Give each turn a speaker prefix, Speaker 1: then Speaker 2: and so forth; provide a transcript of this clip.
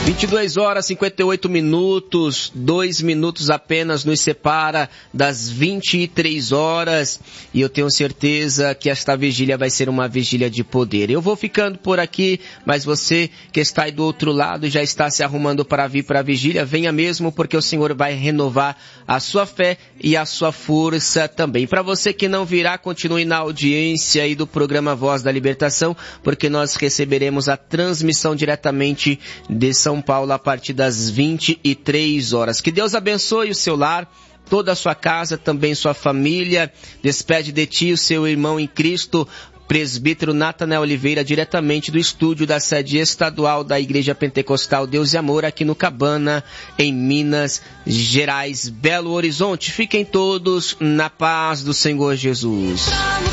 Speaker 1: 22 horas e 58 minutos, 2 minutos apenas nos separa das 23 horas e eu tenho certeza que esta vigília vai ser uma vigília de poder. Eu vou ficando por aqui, mas você que está aí do outro lado já está se arrumando para vir para a vigília, venha mesmo porque o Senhor vai renovar a sua fé e a sua força também. Para você que não virá, continue na audiência aí do programa Voz da Libertação, porque nós receberemos a transmissão diretamente de São Paulo a partir das 23 horas. Que Deus abençoe o seu lar, toda a sua casa, também sua família. Despede de ti o seu irmão em Cristo, presbítero Natanael Oliveira, diretamente do estúdio da sede estadual da Igreja Pentecostal Deus e Amor, aqui no Cabana, em Minas Gerais, Belo Horizonte. Fiquem todos na paz do Senhor Jesus.